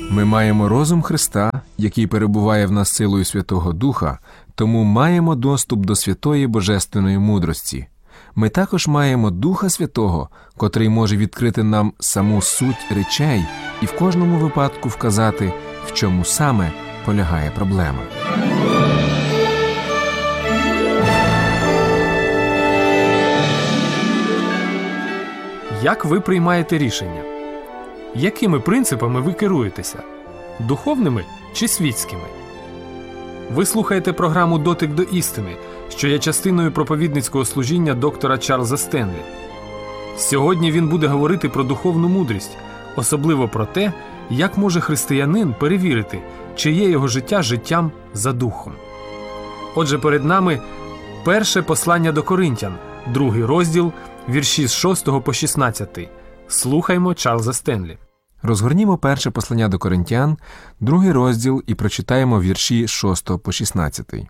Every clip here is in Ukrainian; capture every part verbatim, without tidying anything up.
Ми маємо розум Христа, який перебуває в нас силою Святого Духа, тому маємо доступ до святої божественної мудрості. Ми також маємо Духа Святого, котрий може відкрити нам саму суть речей і в кожному випадку вказати, в чому саме полягає проблема. Як ви приймаєте рішення? Якими принципами ви керуєтеся? Духовними чи світськими? Ви слухаєте програму «Дотик до істини», що є частиною проповідницького служіння доктора Чарльза Стенлі. Сьогодні він буде говорити про духовну мудрість, особливо про те, як може християнин перевірити, чи є його життя життям за духом. Отже, перед нами перше послання до Коринтян, другий розділ, вірші з шостого по шістнадцятий. Слухаймо Чарльза Стенлі. Розгорнімо перше послання до Коринтян, другий розділ, і прочитаємо вірші з шостого по шістнадцятий.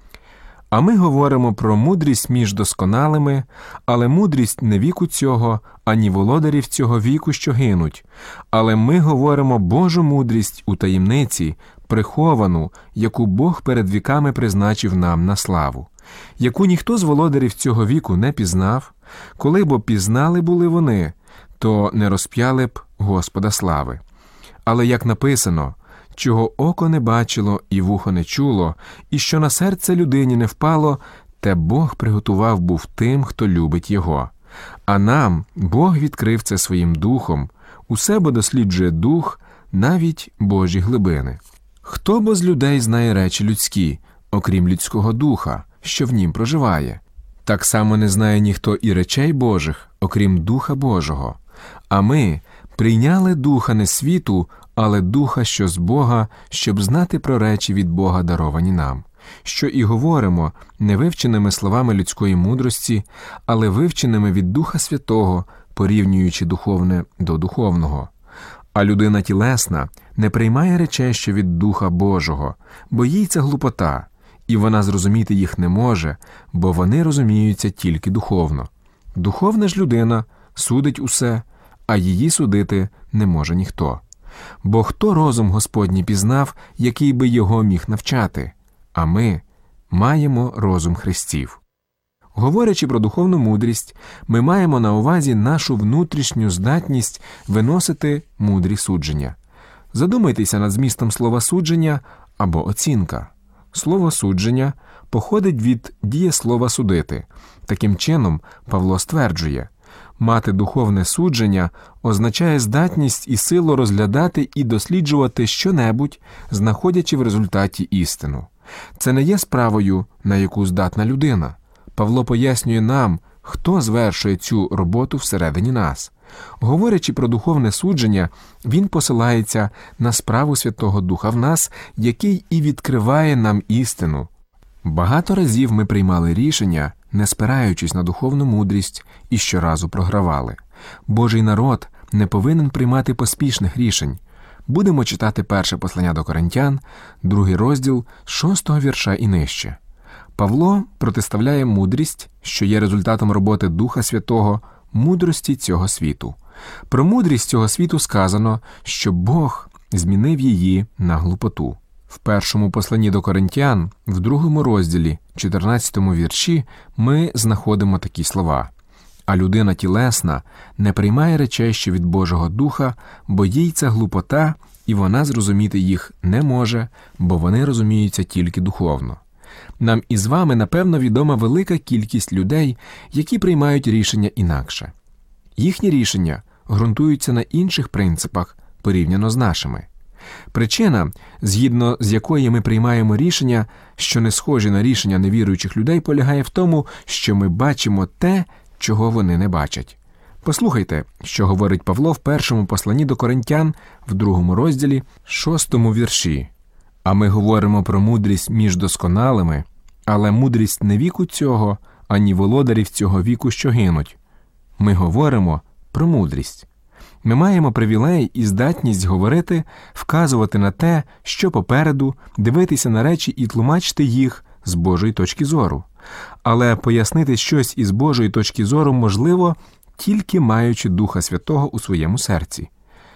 «А ми говоримо про мудрість між досконалими, але мудрість не віку цього, ані володарів цього віку, що гинуть. Але ми говоримо Божу мудрість у таємниці, приховану, яку Бог перед віками призначив нам на славу, яку ніхто з володарів цього віку не пізнав, коли б пізнали були вони, то не розп'яли б Господа слави. Але як написано, чого око не бачило і вухо не чуло, і що на серце людині не впало, те Бог приготував був тим, хто любить Його. А нам Бог відкрив це своїм духом, усе бо досліджує дух, навіть Божі глибини. Хто бо з людей знає речі людські, окрім людського духа, що в нім проживає? Так само не знає ніхто і речей Божих, окрім Духа Божого. А ми прийняли Духа не світу, але Духа, що з Бога, щоб знати про речі від Бога, даровані нам, що і говоримо не вивченими словами людської мудрості, але вивченими від Духа Святого, порівнюючи духовне до духовного. А людина тілесна не приймає речей, що від Духа Божого, бо їй це глупота, і вона зрозуміти їх не може, бо вони розуміються тільки духовно. Духовна ж людина судить усе, а її судити не може ніхто. Бо хто розум Господній пізнав, який би його міг навчати? А ми маємо розум Христів. Говорячи про духовну мудрість, ми маємо на увазі нашу внутрішню здатність виносити мудрі судження. Задумайтеся над змістом слова «судження» або «оцінка». Слово «судження» походить від дієслова «судити». Таким чином, Павло стверджує, мати духовне судження означає здатність і силу розглядати і досліджувати щонебудь, знаходячи в результаті істину. Це не є справою, на яку здатна людина. Павло пояснює нам, хто звершує цю роботу всередині нас. Говорячи про духовне судження, він посилається на справу Святого Духа в нас, який і відкриває нам істину. Багато разів ми приймали рішення, не спираючись на духовну мудрість, і щоразу програвали. Божий народ не повинен приймати поспішних рішень. Будемо читати перше послання до Коринтян, другий розділ, шостого вірша і нижче. Павло протиставляє мудрість, що є результатом роботи Духа Святого, мудрості цього світу. Про мудрість цього світу сказано, що Бог змінив її на глупоту. В першому посланні до Коринтян, в другому розділі, чотирнадцятому вірші, ми знаходимо такі слова. «А людина тілесна не приймає речей, що від Божого Духа, бо їй це глупота, і вона зрозуміти їх не може, бо вони розуміються тільки духовно». Нам із вами, напевно, відома велика кількість людей, які приймають рішення інакше. Їхні рішення ґрунтуються на інших принципах, порівняно з нашими. Причина, згідно з якої ми приймаємо рішення, що не схожі на рішення невіруючих людей, полягає в тому, що ми бачимо те, чого вони не бачать. Послухайте, що говорить Павло в першому посланні до Коринтян, в другому розділі, шостому вірші. «А ми говоримо про мудрість між досконалими, але мудрість не віку цього, ані володарів цього віку, що гинуть. Ми говоримо про мудрість». Ми маємо привілей і здатність говорити, вказувати на те, що попереду, дивитися на речі і тлумачити їх з Божої точки зору. Але пояснити щось із Божої точки зору можливо, тільки маючи Духа Святого у своєму серці.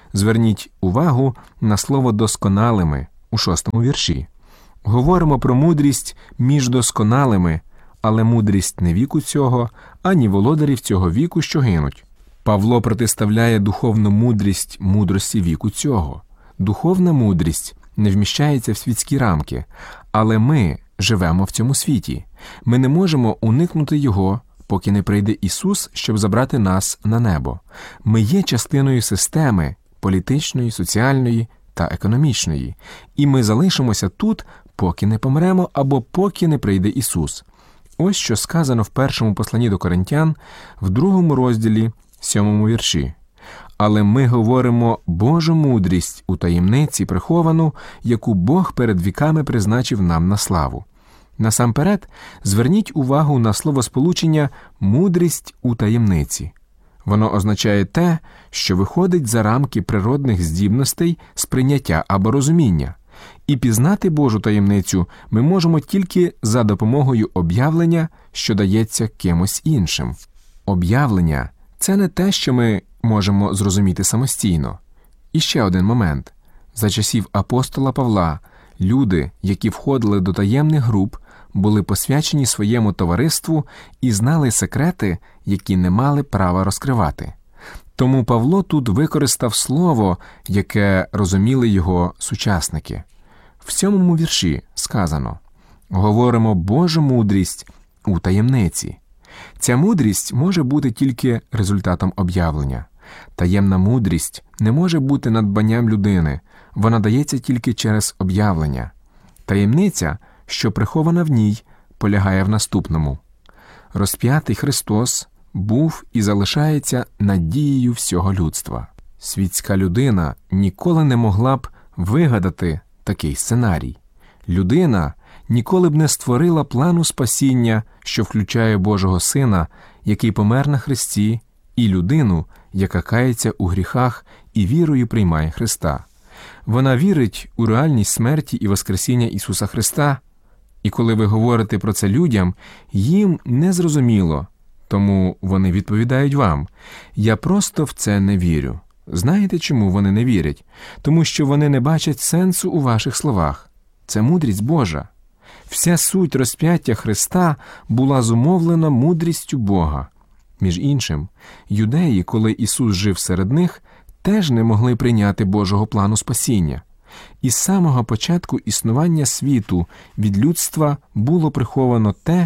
Зверніть увагу на слово «досконалими» у шостому вірші. Говоримо про мудрість між досконалими, але мудрість не віку цього, ані володарів цього віку, що гинуть. Павло протиставляє духовну мудрість мудрості віку цього. Духовна мудрість не вміщається в світські рамки, але ми живемо в цьому світі. Ми не можемо уникнути його, поки не прийде Ісус, щоб забрати нас на небо. Ми є частиною системи політичної, соціальної та економічної, і ми залишимося тут, поки не помремо або поки не прийде Ісус. Ось що сказано в першому посланні до Коринтян, в другому розділі, сьомому вірші. «Але ми говоримо Божу мудрість у таємниці приховану, яку Бог перед віками призначив нам на славу». Насамперед, зверніть увагу на словосполучення «мудрість у таємниці». Воно означає те, що виходить за рамки природних здібностей сприйняття або розуміння. І пізнати Божу таємницю ми можемо тільки за допомогою об'явлення, що дається кимось іншим. Об'явлення – це не те, що ми можемо зрозуміти самостійно. І ще один момент. За часів апостола Павла люди, які входили до таємних груп, були посвячені своєму товариству і знали секрети, які не мали права розкривати. Тому Павло тут використав слово, яке розуміли його сучасники. В сьомому вірші сказано «Говоримо Божу мудрість у таємниці». Ця мудрість може бути тільки результатом об'явлення. Таємна мудрість не може бути надбанням людини, вона дається тільки через об'явлення. Таємниця, що прихована в ній, полягає в наступному. Розп'ятий Христос був і залишається надією всього людства. Світська людина ніколи не могла б вигадати такий сценарій. Людина ніколи б не створила плану спасіння, що включає Божого Сина, який помер на хресті, і людину, яка кається у гріхах і вірою приймає Христа. Вона вірить у реальність смерті і воскресіння Ісуса Христа, і коли ви говорите про це людям, їм не зрозуміло, тому вони відповідають вам: «Я просто в це не вірю». Знаєте, чому вони не вірять? Тому що вони не бачать сенсу у ваших словах. Це мудрість Божа. Вся суть розп'яття Христа була зумовлена мудрістю Бога. Між іншим, юдеї, коли Ісус жив серед них, теж не могли прийняти Божого плану спасіння. Із самого початку існування світу від людства було приховано те,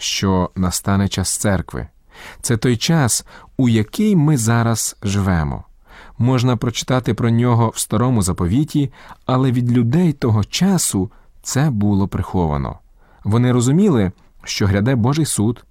що настане час церкви. Це той час, у який ми зараз живемо. Можна прочитати про нього в Старому Заповіті, але від людей того часу це було приховано. Вони розуміли, що гряде Божий суд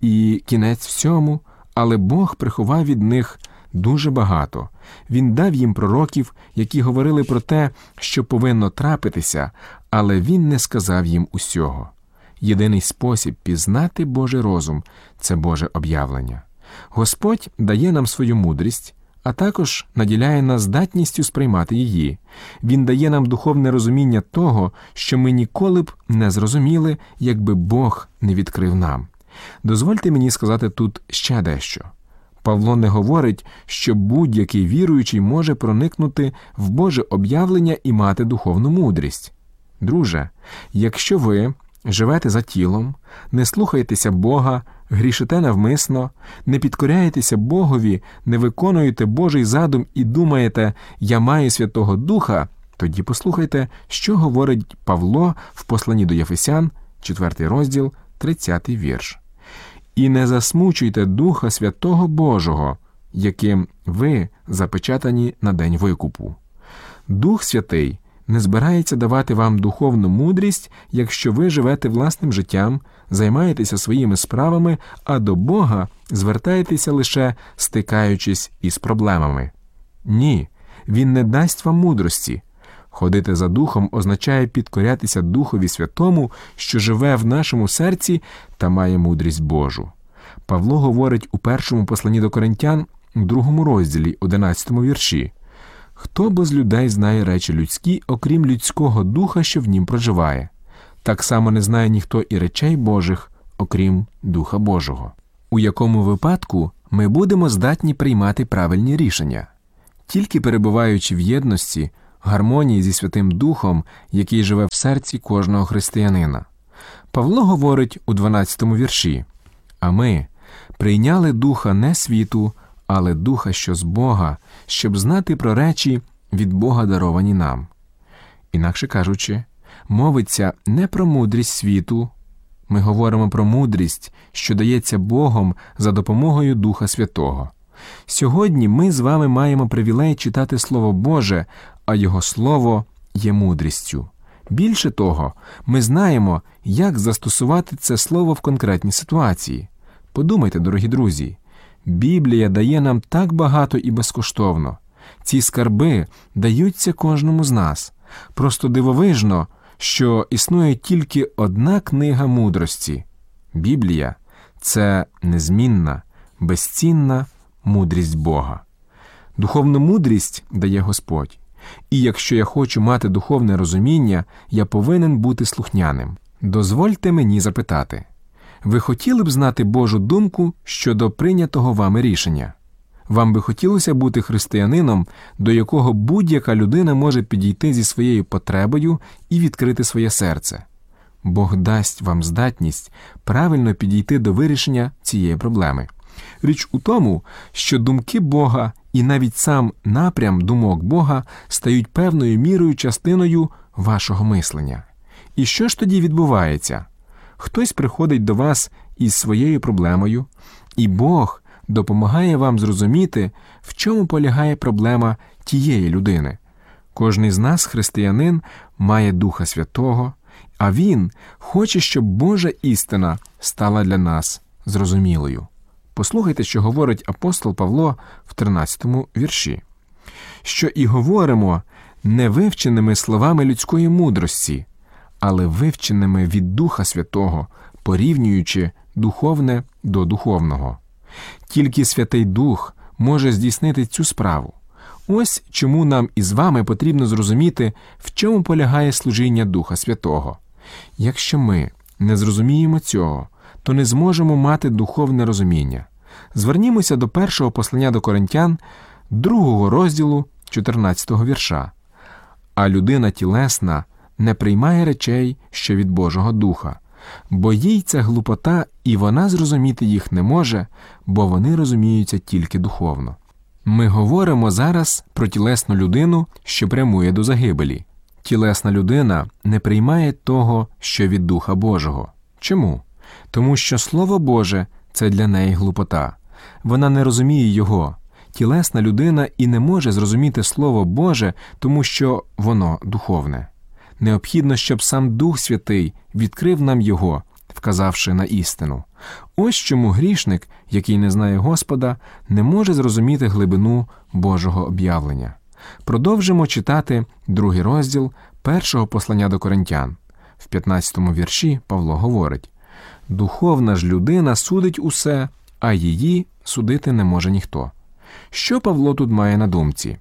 і кінець всьому, але Бог приховав від них дуже багато. Він дав їм пророків, які говорили про те, що повинно трапитися, але Він не сказав їм усього. Єдиний спосіб пізнати Божий розум – це Боже об'явлення. Господь дає нам свою мудрість, а також наділяє нас здатністю сприймати її. Він дає нам духовне розуміння того, що ми ніколи б не зрозуміли, якби Бог не відкрив нам. Дозвольте мені сказати тут ще дещо. Павло не говорить, що будь-який віруючий може проникнути в Боже об'явлення і мати духовну мудрість. Друже, якщо ви живете за тілом, не слухаєтеся Бога, грішите навмисно, не підкоряєтеся Богові, не виконуєте Божий задум і думаєте «я маю Святого Духа», тоді послухайте, що говорить Павло в посланні до Єфесян, четвертий розділ, тридцятий вірш. «І не засмучуйте Духа Святого Божого, яким ви запечатані на день викупу». Дух Святий не збирається давати вам духовну мудрість, якщо ви живете власним життям, займаєтеся своїми справами, а до Бога звертаєтеся лише стикаючись із проблемами. Ні, Він не дасть вам мудрості. Ходити за Духом означає підкорятися Духові Святому, що живе в нашому серці та має мудрість Божу. Павло говорить у першому посланні до Коринтян, у другому розділі, одинадцятому вірші: «Хто бо з людей знає речі людські, окрім людського духа, що в нім проживає? Так само не знає ніхто і речей Божих, окрім Духа Божого». У якому випадку ми будемо здатні приймати правильні рішення? Тільки перебуваючи в єдності, гармонії зі Святим Духом, який живе в серці кожного християнина. Павло говорить у дванадцятому вірші: «А ми прийняли Духа не світу, але Духа, що з Бога, щоб знати про речі від Бога даровані нам». Інакше кажучи, мовиться не про мудрість світу, ми говоримо про мудрість, що дається Богом за допомогою Духа Святого. Сьогодні ми з вами маємо привілей читати Слово Боже, а Його Слово є мудрістю. Більше того, ми знаємо, як застосувати це Слово в конкретній ситуації. Подумайте, дорогі друзі, Біблія дає нам так багато і безкоштовно. Ці скарби даються кожному з нас. Просто дивовижно, що існує тільки одна книга мудрості. Біблія – це незмінна, безцінна мудрість Бога. Духовну мудрість дає Господь. І якщо я хочу мати духовне розуміння, я повинен бути слухняним. Дозвольте мені запитати, ви хотіли б знати Божу думку щодо прийнятого вами рішення? Вам би хотілося бути християнином, до якого будь-яка людина може підійти зі своєю потребою і відкрити своє серце. Бог дасть вам здатність правильно підійти до вирішення цієї проблеми. Річ у тому, що думки Бога і навіть сам напрям думок Бога стають певною мірою частиною вашого мислення. І що ж тоді відбувається? Хтось приходить до вас із своєю проблемою, і Бог допомагає вам зрозуміти, в чому полягає проблема тієї людини. Кожний з нас, християнин, має Духа Святого, а Він хоче, щоб Божа істина стала для нас зрозумілою. Послухайте, що говорить апостол Павло в тринадцятому вірші. «Що і говоримо не вивченими словами людської мудрості, але вивченими від Духа Святого, порівнюючи духовне до духовного». Тільки Святий Дух може здійснити цю справу. Ось чому нам із вами потрібно зрозуміти, в чому полягає служіння Духа Святого. Якщо ми не зрозуміємо цього, то не зможемо мати духовне розуміння. Звернімося до першого послання до Коринтян, другого розділу, чотирнадцятого вірша. «А людина тілесна не приймає речей, що від Божого Духа, бо їй це глупота, і вона зрозуміти їх не може, бо вони розуміються тільки духовно». Ми говоримо зараз про тілесну людину, що прямує до загибелі. Тілесна людина не приймає того, що від Духа Божого. Чому? Тому що Слово Боже – це для неї глупота. Вона не розуміє його. Тілесна людина і не може зрозуміти Слово Боже, тому що воно духовне. Необхідно, щоб сам Дух Святий відкрив нам його, вказавши на істину. Ось чому грішник, який не знає Господа, не може зрозуміти глибину Божого об'явлення. Продовжимо читати другий розділ першого послання до Коринтян. В п'ятнадцятому вірші Павло говорить: «Духовна ж людина судить усе, а її судити не може ніхто». Що Павло тут має на думці?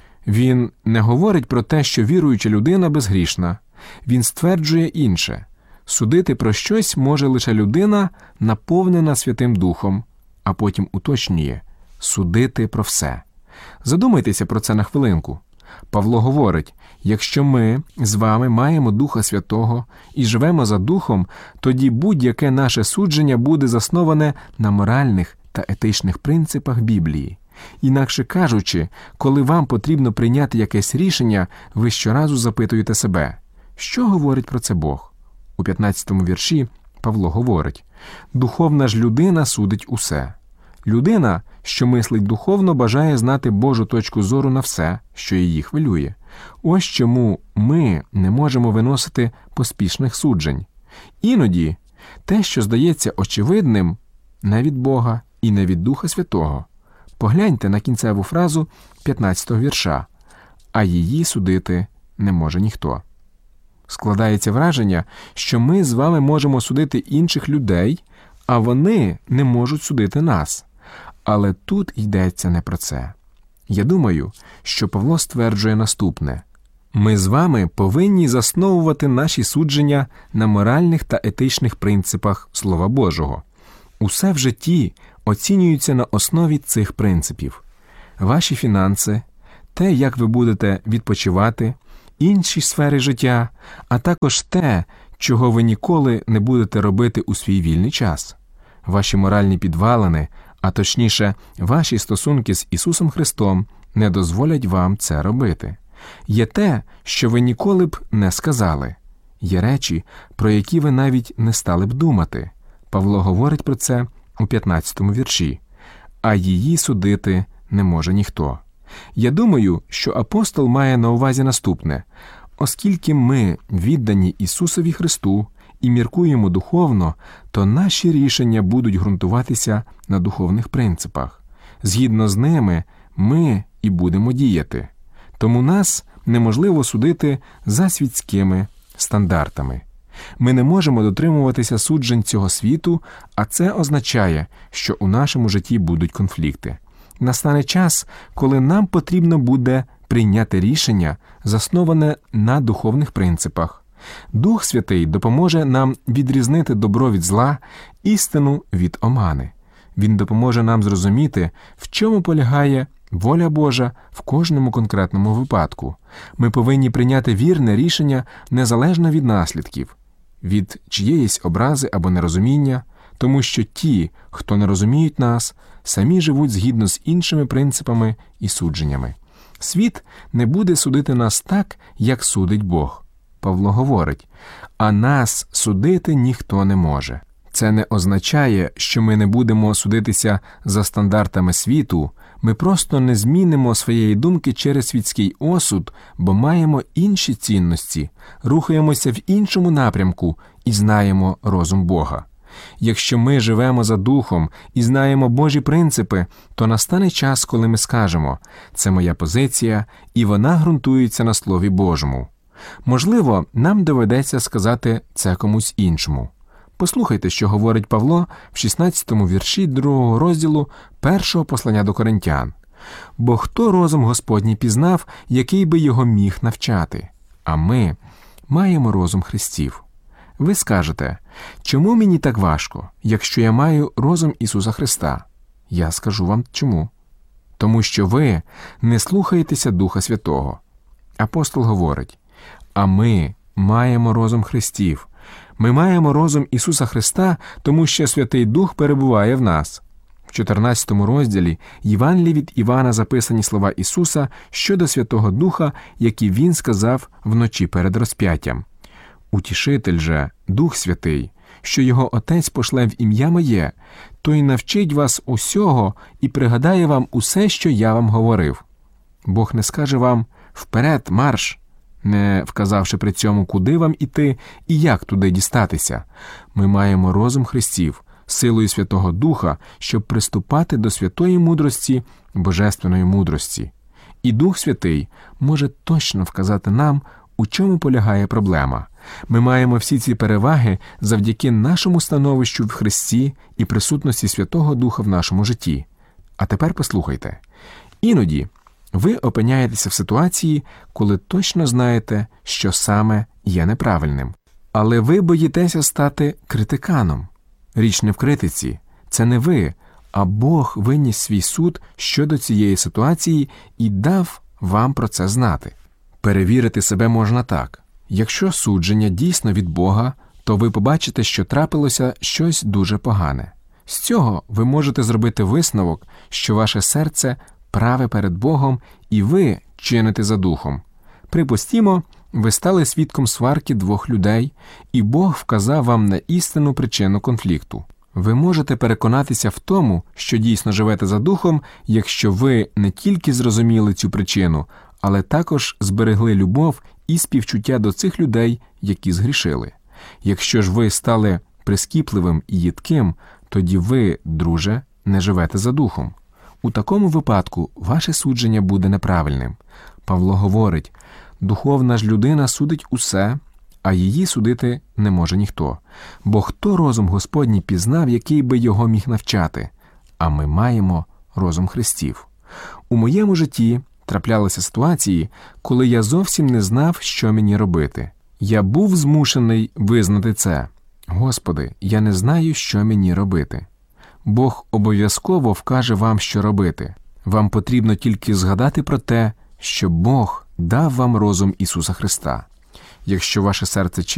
Він не говорить про те, що віруюча людина безгрішна. Він стверджує інше. Судити про щось може лише людина, наповнена Святим Духом, а потім уточнює – судити про все. Задумайтеся про це на хвилинку. Павло говорить, якщо ми з вами маємо Духа Святого і живемо за Духом, тоді будь-яке наше судження буде засноване на моральних та етичних принципах Біблії. Інакше кажучи, коли вам потрібно прийняти якесь рішення, ви щоразу запитуєте себе, що говорить про це Бог? У п'ятнадцятому вірші Павло говорить: «Духовна ж людина судить усе». Людина, що мислить духовно, бажає знати Божу точку зору на все, що її хвилює. Ось чому ми не можемо виносити поспішних суджень. Іноді те, що здається очевидним, не від Бога і не від Духа Святого. Погляньте на кінцеву фразу п'ятнадцятого вірша: «А її судити не може ніхто». Складається враження, що ми з вами можемо судити інших людей, а вони не можуть судити нас. Але тут йдеться не про це. Я думаю, що Павло стверджує наступне. Ми з вами повинні засновувати наші судження на моральних та етичних принципах Слова Божого. Усе в житті оцінюється на основі цих принципів. Ваші фінанси, те, як ви будете відпочивати, інші сфери життя, а також те, чого ви ніколи не будете робити у свій вільний час. Ваші моральні підвалини, а точніше, ваші стосунки з Ісусом Христом не дозволять вам це робити. Є те, що ви ніколи б не сказали. Є речі, про які ви навіть не стали б думати. Павло говорить про це у п'ятнадцятому вірші. А її судити не може ніхто. Я думаю, що апостол має на увазі наступне. Оскільки ми віддані Ісусові Христу і міркуємо духовно, то наші рішення будуть ґрунтуватися на духовних принципах. Згідно з ними ми і будемо діяти. Тому нас неможливо судити за світськими стандартами. Ми не можемо дотримуватися суджень цього світу, а це означає, що у нашому житті будуть конфлікти. Настане час, коли нам потрібно буде прийняти рішення, засноване на духовних принципах. Дух Святий допоможе нам відрізнити добро від зла, істину від омани. Він допоможе нам зрозуміти, в чому полягає воля Божа в кожному конкретному випадку. Ми повинні прийняти вірне рішення незалежно від наслідків, від чиєїсь образи або нерозуміння, тому що ті, хто не розуміють нас, самі живуть згідно з іншими принципами і судженнями. Світ не буде судити нас так, як судить Бог. Павло говорить, а нас судити ніхто не може. Це не означає, що ми не будемо судитися за стандартами світу, ми просто не змінимо своєї думки через світський осуд, бо маємо інші цінності, рухаємося в іншому напрямку і знаємо розум Бога. Якщо ми живемо за духом і знаємо Божі принципи, то настане час, коли ми скажемо «це моя позиція, і вона ґрунтується на Слові Божому». Можливо, нам доведеться сказати це комусь іншому. Послухайте, що говорить Павло в шістнадцятому вірші другого розділу першого послання до Коринтян. «Бо хто розум Господній пізнав, який би його міг навчати? А ми маємо розум Христів». Ви скажете, чому мені так важко, якщо я маю розум Ісуса Христа? Я скажу вам чому. Тому що ви не слухаєтеся Духа Святого. Апостол говорить, а ми маємо розум Христів. Ми маємо розум Ісуса Христа, тому що Святий Дух перебуває в нас. В чотирнадцятому розділі Євангелії від Івана записані слова Ісуса щодо Святого Духа, які Він сказав вночі перед розп'яттям. «Утішитель же, Дух Святий, що його Отець пошле в ім'я моє, той навчить вас усього і пригадає вам усе, що я вам говорив». Бог не скаже вам «вперед, марш», не вказавши при цьому, куди вам іти і як туди дістатися. Ми маємо розум Христів, силою Святого Духа, щоб приступати до святої мудрості, божественної мудрості. І Дух Святий може точно вказати нам, у чому полягає проблема. Ми маємо всі ці переваги завдяки нашому становищу в Христі і присутності Святого Духа в нашому житті. А тепер послухайте. Іноді ви опиняєтеся в ситуації, коли точно знаєте, що саме є неправильним. Але ви боїтеся стати критиканом. Річ не в критиці. Це не ви, а Бог виніс свій суд щодо цієї ситуації і дав вам про це знати. Перевірити себе можна так. Якщо судження дійсно від Бога, то ви побачите, що трапилося щось дуже погане. З цього ви можете зробити висновок, що ваше серце праве перед Богом і ви чините за духом. Припустімо, ви стали свідком сварки двох людей, і Бог вказав вам на істинну причину конфлікту. Ви можете переконатися в тому, що дійсно живете за духом, якщо ви не тільки зрозуміли цю причину, але також зберегли любов і співчуття до цих людей, які згрішили. Якщо ж ви стали прискіпливим і їдким, тоді ви, друже, не живете за духом. У такому випадку ваше судження буде неправильним. Павло говорить, духовна ж людина судить усе, а її судити не може ніхто. Бо хто розум Господній пізнав, який би його міг навчати? А ми маємо розум Христів. У моєму житті траплялися ситуації, коли я зовсім не знав, що мені робити. Я був змушений визнати це. Господи, я не знаю, що мені робити. Бог обов'язково вкаже вам, що робити. Вам потрібно тільки згадати про те, що Бог дав вам розум Ісуса Христа. Якщо ваше серце